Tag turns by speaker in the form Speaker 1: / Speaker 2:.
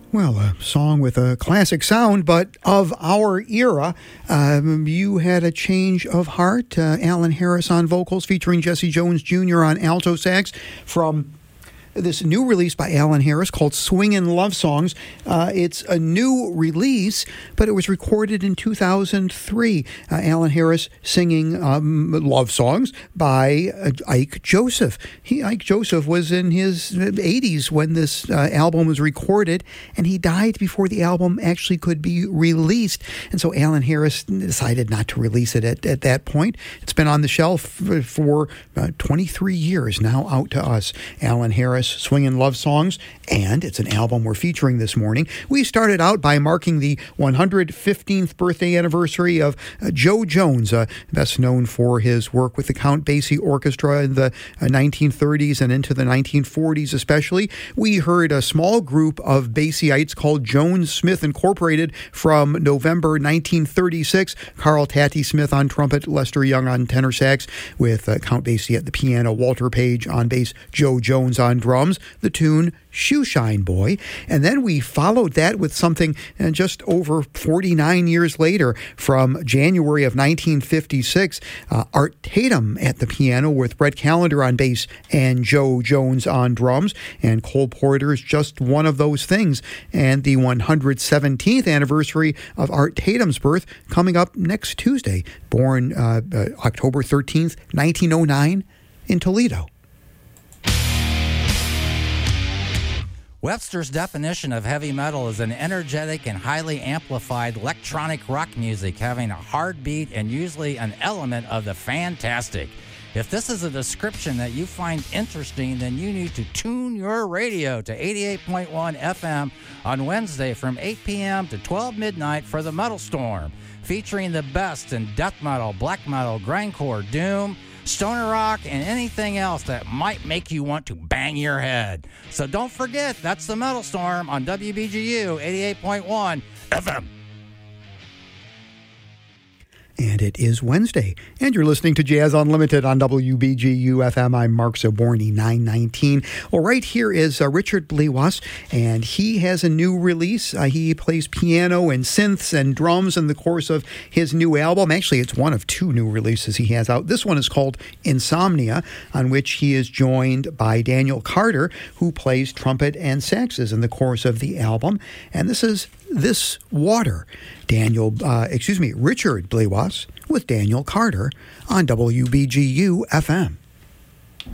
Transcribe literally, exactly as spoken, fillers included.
Speaker 1: Well, a song with a classic sound, but of our era. Um, you had a change of heart. Uh, Alan Harris on vocals, featuring Jesse Jones Junior on alto sax, from this new release by Alan Harris called Swingin' Love Songs. Uh, it's a new release, but it was recorded in two thousand three. Uh, Alan Harris singing um, love songs by uh, Ike Joseph. He, Ike Joseph was in his eighties when this uh, album was recorded, and he died before the album actually could be released. And so Alan Harris decided not to release it at, at that point. It's been on the shelf for uh, twenty-three years now, out to us. Alan Harris, Swingin' Love Songs, and it's an album we're featuring this morning. We started out by marking the one hundred fifteenth birthday anniversary of uh, Joe Jones, uh, best known for his work with the Count Basie Orchestra in the uh, nineteen thirties and into the nineteen forties especially. We heard a small group of Basieites called Jones Smith Incorporated from November nineteen thirty-six. Carl Tatty Smith on trumpet, Lester Young on tenor sax, with uh, Count Basie at the piano, Walter Page on bass, Joe Jones on drums. The tune Shoeshine Boy. And then we followed that with something uh, just over forty-nine years later, from January of nineteen fifty-six. Uh, Art Tatum at the piano with Brett Callender on bass and Joe Jones on drums. And Cole Porter's Just One of Those Things. And the one hundred seventeenth anniversary of Art Tatum's birth coming up next Tuesday. Born uh, uh, October thirteenth, nineteen oh nine in Toledo.
Speaker 2: Webster's definition of heavy metal is an energetic and highly amplified electronic rock music having a hard beat and usually an element of the fantastic. If this is a description that you find interesting, then you need to tune your radio to eighty-eight point one F M on Wednesday from eight p.m. to twelve midnight for the Metal Storm, featuring the best in death metal, black metal, grindcore, doom, stoner rock, and anything else that might make you want to bang your head. So don't forget, that's the Metal Storm on W B G U eighty-eight point one F M.
Speaker 1: And it is Wednesday, and you're listening to Jazz Unlimited on W B G U F M. I'm Mark Zaborny, nine nineteen. Well, right here is uh, Richard Blewas, and he has a new release. Uh, he plays piano and synths and drums in the course of his new album. Actually, it's one of two new releases he has out. This one is called Insomnia, on which he is joined by Daniel Carter, who plays trumpet and saxes in the course of the album. And this is This Water. Daniel, uh, excuse me, Richard Blewas with Daniel Carter on W B G U F M.